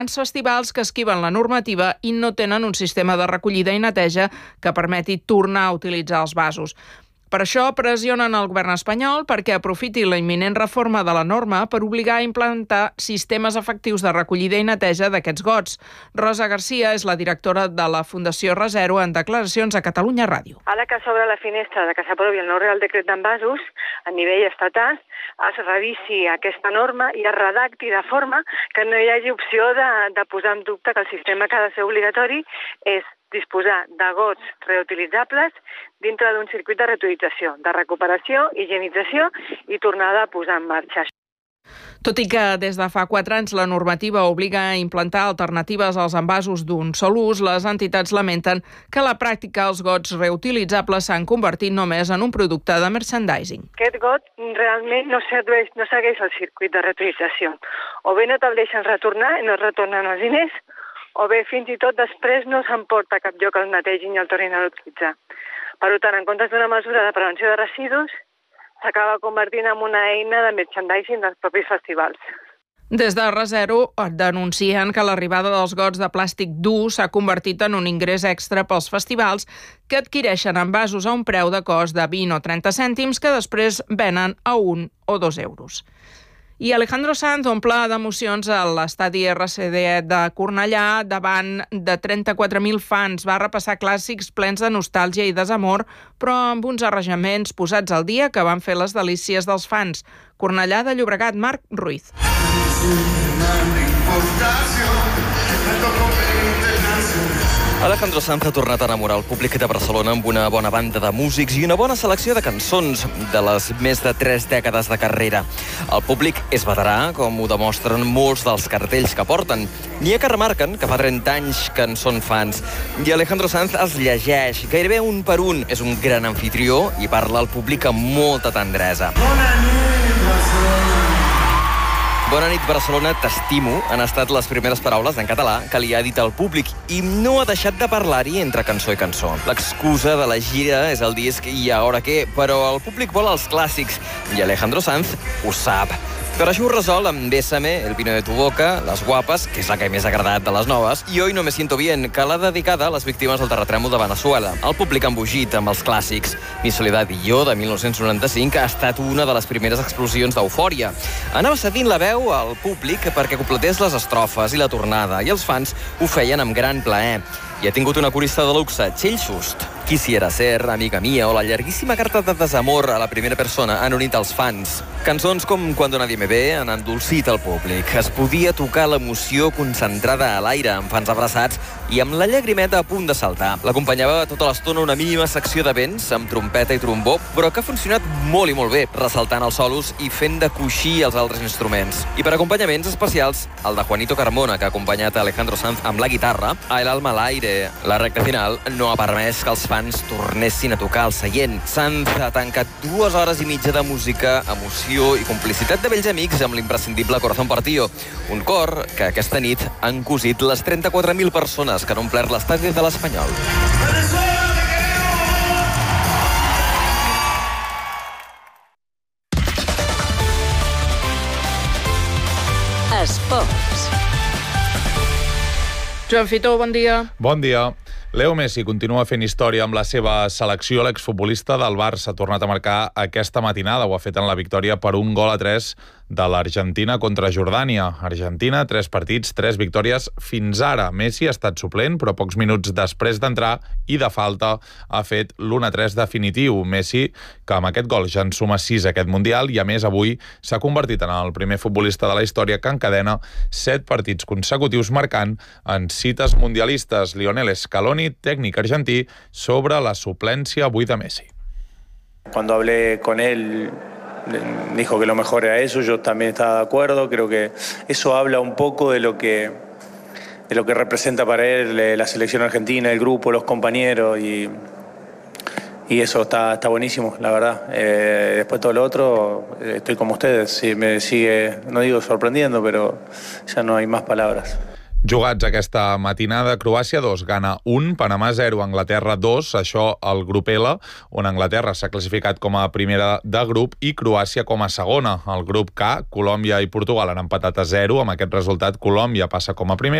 festivals que esquiven la normativa i no tenen un sistema de recollida i neteja que permeti tornar a utilitzar els vasos. Per això pressionen el govern espanyol perquè aprofiti la imminent reforma de la norma per obligar a implantar sistemes efectius de recollida i neteja d'aquests gots. Rosa Garcia és la directora de la Fundació Resero en declaracions a Catalunya Ràdio. Ara que s'obre la finestra de que s'aprovi el nou Real Decret d'envasos a nivell estatal, es revisi aquesta norma i es redacti de forma que no hi hagi opció de posar en dubte que el sistema que ha de ser obligatori és disposar de gots reutilitzables dintre d'un circuit de reutilització, de recuperació, higienització i tornada a posar en marxa. Tot i que des de fa 4 anys la normativa obliga a implantar alternatives als envasos d'un sol ús, les entitats lamenten que a la pràctica els gots reutilitzables s'han convertit només en un producte de merchandising. Aquest got realment no segueix el circuit de reutilització. O bé no te'l deixen retornar i no es retornen els diners, o bé fins i tot després no s'emporta a cap lloc el netegin i el tornin a utilitzar. Per tant, en comptes d'una mesura de prevenció de residus, s'acaba convertint en una eina de merchandising dels propis festivals. Des de Resero denuncien que l'arribada dels gots de plàstic dur s'ha convertit en un ingrés extra pels festivals que adquireixen envasos a un preu de cost de 20 o 30 cèntims que després venen a 1 o 2 euros. I Alejandro Sanz omple d'emocions a l'estadi RCD de Cornellà davant de 34.000 fans. Va repassar clàssics plens de nostàlgia i desamor, però amb uns arranjaments posats al dia que van fer les delícies dels fans. Cornellà de Llobregat, Marc Ruiz. Alejandro Sanz ha tornat a enamorar el públic de Barcelona amb una bona banda de músics i una bona selecció de cançons de les més de 3 dècades de carrera. El públic és veterà, com ho demostren molts dels cartells que porten. N'hi ha que remarquen que fa 30 anys que en són fans. I Alejandro Sanz els llegeix gairebé un per un. És un gran anfitrió i parla al públic amb molta tendresa. Bona nit, Barcelona, t'estimo, han estat les primeres paraules en català que li ha dit al públic i no ha deixat de parlar-hi entre cançó i cançó. L'excusa de la gira és el disc i ara què, però el públic vol els clàssics i Alejandro Sanz ho sap. Per això ho resol amb Bésame, El vino de tu boca, Les guapes, que és la que més ha agradat de les noves, i Hoy no me siento bien, que l'ha dedicada a les víctimes del terratrèmol de Venezuela. El públic ha embogit amb els clàssics. Mi soledad i jo, de 1995, ha estat una de les primeres explosions d'eufòria. Anava cedint la veu al públic perquè completés les estrofes i la tornada, i els fans ho feien amb gran plaer. I ha tingut una corista de luxe, Txell Sust. Quisiera ser, Amiga mía, o la llarguíssima carta de desamor a la primera persona han unit els fans. Cançons com Cuando nadie me ve han endolcit el públic. Es podia tocar l'emoció concentrada a l'aire, amb fans abraçats i amb la llagrimeta a punt de saltar. L'acompanyava tota l'estona una mínima secció de vents, amb trompeta i trombó, però que ha funcionat molt i molt bé, ressaltant els solos i fent de coixí els altres instruments. I per acompanyaments especials, el de Juanito Carmona, que ha acompanyat a Alejandro Sanz amb la guitarra, a El alma al aire. La recta final no ha permès que els fans tornessin a tocar al seient. Sanz ha tancat 2 hores i mitja de música, emoció i complicitat de vells amics amb l'imprescindible Corazón Partido. Un cor que aquesta nit han cosit les 34.000 persones que han omplert l'estadi de l'Espanyol. Esports. Joan Fitó, bon dia. Bon dia. Leo Messi continua fent història amb la seva selecció. L'exfutbolista del Barça ha tornat a marcar aquesta matinada. Ho ha fet en la victòria per 1-3 de l'Argentina contra Jordània. Argentina, 3 partits, 3 victòries fins ara. Messi ha estat suplent, però pocs minuts després d'entrar i de falta ha fet l'1-3 definitiu. Messi, que amb aquest gol ja en suma 6 aquest Mundial i a més avui s'ha convertit en el primer futbolista de la història que encadena 7 partits consecutius marcant en cites mundialistes. Lionel Scaloni, técnico argentí, sobre la suplencia avui de Messi. Cuando hablé con él, dijo que lo mejor era eso, yo también estaba de acuerdo. Creo que eso habla un poco de lo que representa para él la selección argentina, el grupo, los compañeros y eso está buenísimo, la verdad. Después todo lo otro, estoy como ustedes, me sigue, no digo sorprendiendo, pero ya no hay más palabras. Jugats aquesta matinada, Croàcia 2, Ghana 1, Panamà 0, Anglaterra 2, això al grup L, on Anglaterra s'ha classificat com a primera de grup i Croàcia com a segona. Al grup K, Colòmbia i Portugal han empatat a 0. Amb aquest resultat, Colòmbia passa com a primera